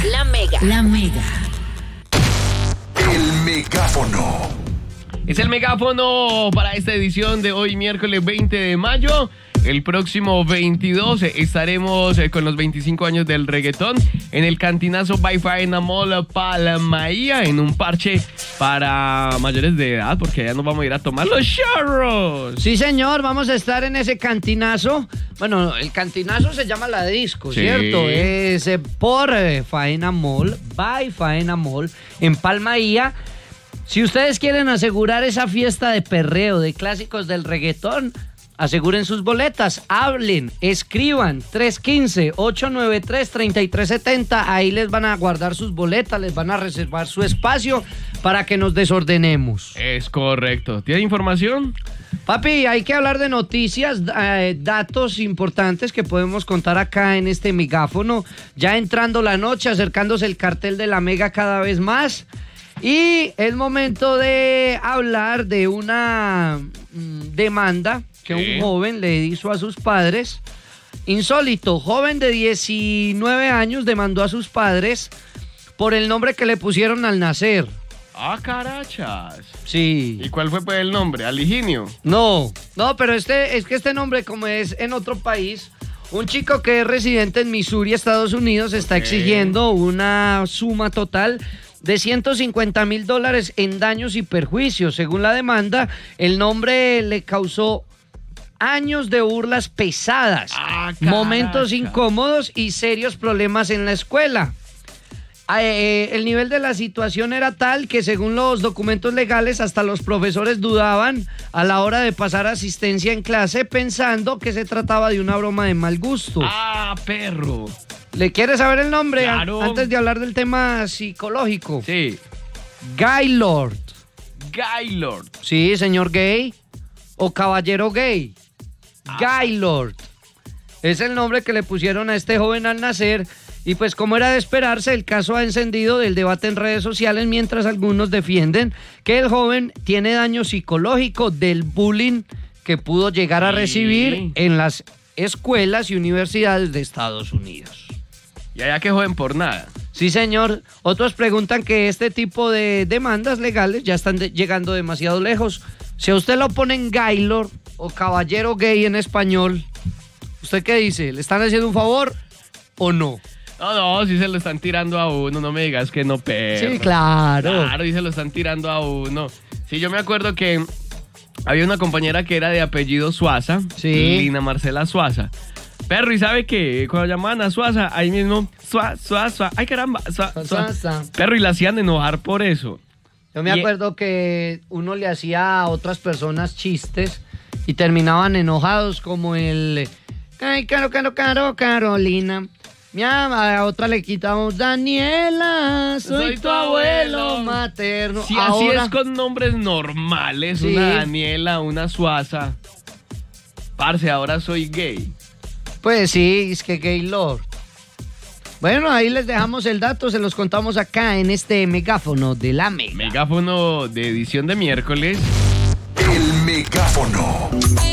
La Mega. La Mega. El megáfono. Es el megáfono para esta edición de hoy, miércoles 20 de mayo. El próximo 22 estaremos con los 25 años del reggaetón en el Cantinazo by Faena Mall Palmaía, en un parche para mayores de edad, porque ya nos vamos a ir a tomar los charros. Sí, señor, vamos a estar en ese cantinazo. Bueno, el cantinazo se llama La Disco, Sí. ¿cierto? Es por Faena Mall, by Faena Mall, en Palmaía. Si ustedes quieren asegurar esa fiesta de perreo, de clásicos del reggaetón, aseguren sus boletas, hablen, escriban 315-893-3370, ahí les van a guardar sus boletas, les van a reservar su espacio para que nos desordenemos. Es correcto. ¿Tiene información? Papi, hay que hablar de noticias, datos importantes que podemos contar acá en este megáfono, ya entrando la noche, acercándose el cartel de la Mega cada vez más. Y es momento de hablar de una demanda que un joven le hizo a sus padres. Insólito, joven de 19 años demandó a sus padres por el nombre que le pusieron al nacer. Ah, carachas. Sí. ¿Y cuál fue pues el nombre? ¿Aliginio? No, pero es que este nombre, como es en otro país, un chico que es residente en Missouri, Estados Unidos, está exigiendo una suma total de $150,000 en daños y perjuicios. Según la demanda, el nombre le causó años de burlas pesadas, momentos incómodos y serios problemas en la escuela. El nivel de la situación era tal que, según los documentos legales, hasta los profesores dudaban a la hora de pasar asistencia en clase, pensando que se trataba de una broma de mal gusto. Ah, perro. ¿Le quiere saber el nombre? Claro. Antes de hablar del tema psicológico. Sí. Gaylord. Gaylord. Sí, señor gay o caballero gay. Gaylord. Es el nombre que le pusieron a este joven al nacer. Y pues, como era de esperarse, el caso ha encendido el debate en redes sociales, mientras algunos defienden que el joven tiene daño psicológico del bullying que pudo llegar a recibir en las escuelas y universidades de Estados Unidos. Y allá que joven por nada. Sí, señor. Otros preguntan que este tipo de demandas legales ya están llegando demasiado lejos. Si a usted lo ponen Gaylord o caballero gay en español, ¿usted qué dice? ¿Le están haciendo un favor o no? No, si se lo están tirando a uno, no me digas que no, perro. Sí, claro. Claro, y se lo están tirando a uno. Sí, yo me acuerdo que había una compañera que era de apellido Suaza, Sí. Lina Marcela Suaza. Perro, ¿y sabe qué? Cuando llamaban a Suaza, ahí mismo, Suaza, ay caramba, Suaza. Perro, y la hacían enojar por eso. Yo me acuerdo que uno le hacía a otras personas chistes y terminaban enojados, como el ay, Carolina. A otra le quitamos Daniela, soy tu abuelo materno. Si así es con nombres normales, Sí. una Daniela, una Suaza. Parce, ahora soy gay. Pues sí, es que Gaylord. Bueno, ahí les dejamos el dato, se los contamos acá en este megáfono de la Mega. Megáfono de edición de miércoles. El megáfono.